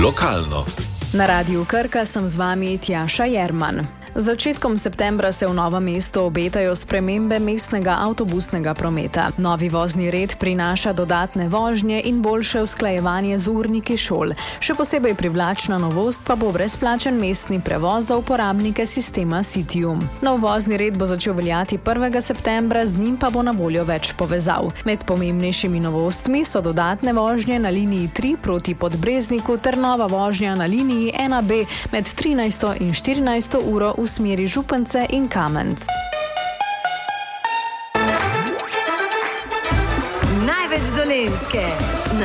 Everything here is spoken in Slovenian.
Lokalno. Na Radiu Krka sem z vami Tjaša Jerman. Z začetkom septembra se v Novem mestu obetajo spremembe mestnega avtobusnega prometa. Novi vozni red prinaša dodatne vožnje in boljše usklajevanje z urniki šol. Še posebej privlačna novost pa bo brezplačen mestni prevoz za uporabnike sistema Citium. Nov vozni red bo začel veljati 1. septembra, z njim pa bo na voljo več povezav. Med pomembnejšimi novostmi so dodatne vožnje na liniji 3 proti Podbrezniku ter nova vožnja na liniji 1B med 13. in 14. uro v smeri Župance in Kamenc. Največ Dolenjske.